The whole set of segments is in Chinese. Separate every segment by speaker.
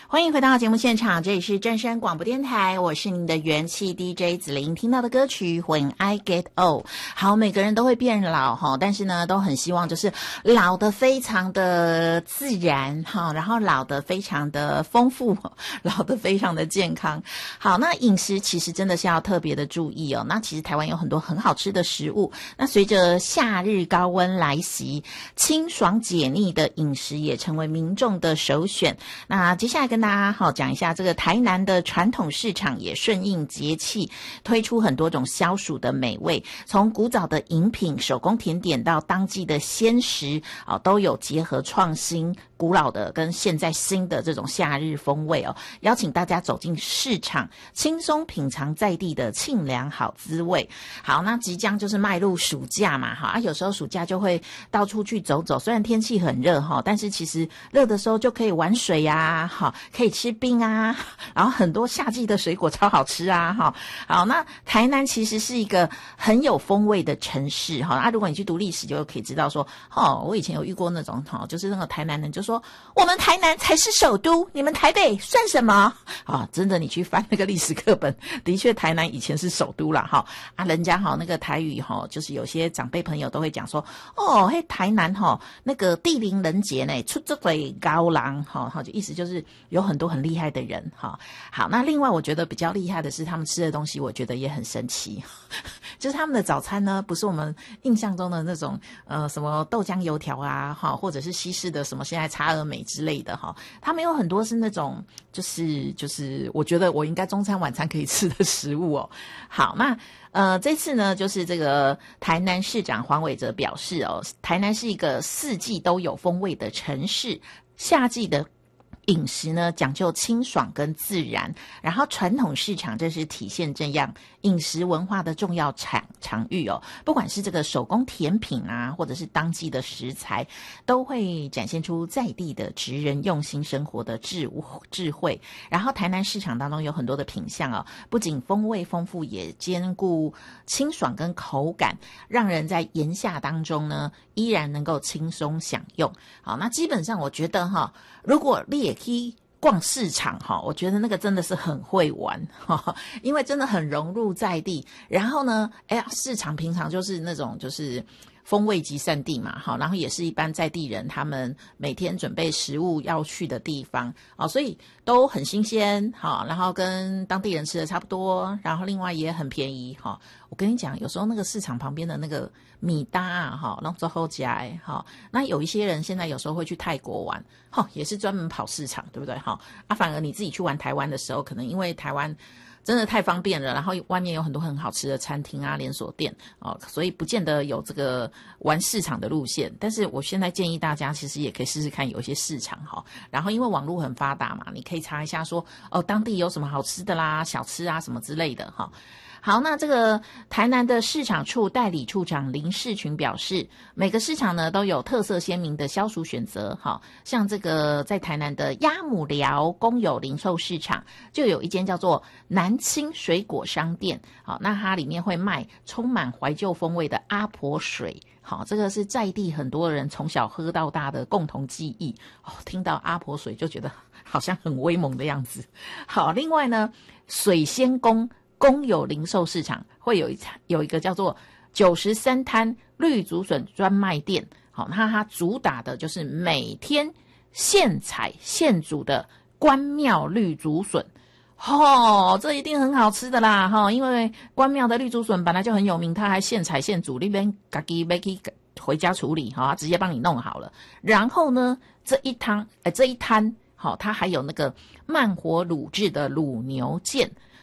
Speaker 1: 欢迎回到节目现场，这里是正声广播电台，我是您的元气 DJ 子琳。听到的歌曲 When I Get Old， 好，每个人都会变老哈，但是呢，都很希望就是老得非常的自然哈，然后老得非常的丰富，老得非常的健康。好，那饮食其实真的是要特别的注意哦。那其实台湾有很多很好吃的食物，那随着夏日高温来袭，清爽解腻的饮食也成为民众的首选。那接下来跟大家讲一下，这个台南的传统市场也顺应节气，推出很多种消暑的美味，从古早的饮品、手工甜点到当季的鲜食都有结合创新、古老的跟现在新的这种夏日风味哦，邀请大家走进市场，轻松品尝在地的沁凉好滋味。好，那即将就是迈入暑假嘛，有时候暑假就会到处去走走，虽然天气很热但是其实热的时候就可以玩水啊，可以吃冰啊，然后很多夏季的水果超好吃啊，好，那台南其实是一个很有风味的城市如果你去读历史就可以知道说我以前有遇过那种就是那个台南人就说我们台南才是首都，你们台北算什么真的你去翻那个历史课本，的确台南以前是首都啦人家那个台语就是有些长辈朋友都会讲说台南那个地灵人杰呢出这嘴高郎就意思就是有很多很厉害的人好，那另外我觉得比较厉害的是他们吃的东西，我觉得也很神奇就是他们的早餐呢不是我们印象中的那种什么豆浆油条啊或者是西式的什么现在叉儿美之类的他们有很多是那种就是我觉得我应该中餐晚餐可以吃的食物哦。好，那这次呢就是这个台南市长黄伟哲表示台南是一个四季都有风味的城市，夏季的饮食呢讲究清爽跟自然，然后传统市场这是体现这样饮食文化的重要场域不管是这个手工甜品啊，或者是当季的食材，都会展现出在地的职人用心生活的智慧。然后台南市场当中有很多的品项不仅风味丰富，也兼顾清爽跟口感，让人在炎夏当中呢依然能够轻松享用。好，那基本上我觉得如果你也可以逛市场我觉得那个真的是很会玩因为真的很融入在地。然后呢市场平常就是那种就是风味集散地嘛然后也是一般在地人他们每天准备食物要去的地方所以都很新鲜然后跟当地人吃的差不多，然后另外也很便宜我跟你讲，有时候那个市场旁边的那个米搭然后最后加那有一些人现在有时候会去泰国玩也是专门跑市场，对不对反而你自己去玩台湾的时候，可能因为台湾真的太方便了，然后外面有很多很好吃的餐厅啊连锁店所以不见得有这个玩市场的路线。但是我现在建议大家其实也可以试试看有一些市场然后因为网络很发达嘛，你可以查一下说当地有什么好吃的啦，小吃啊什么之类的好，那这个台南的市场处代理处长林世群表示，每个市场呢都有特色鲜明的消暑选择像这个在台南的鸭母寮公有零售市场就有一间叫做南青水果商店那它里面会卖充满怀旧风味的阿婆水这个是在地很多人从小喝到大的共同记忆听到阿婆水就觉得好像很威猛的样子。好，另外呢水仙宫公有零售市场会有一个叫做93摊绿竹笋专卖店那它主打的就是每天现采现煮的关庙绿竹笋这一定很好吃的啦因为关庙的绿竹笋本来就很有名，它还现采现煮，那边自己买去回家处理它直接帮你弄好了。然后呢这一摊它还有那个慢火卤制的卤牛腱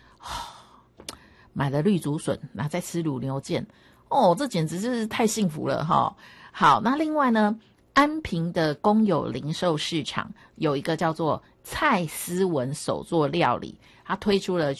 Speaker 1: 买了绿竹笋，然后再吃卤牛腱这简直是太幸福了好，那另外呢安平的公有零售市场有一个叫做蔡思文手作料理，它推出了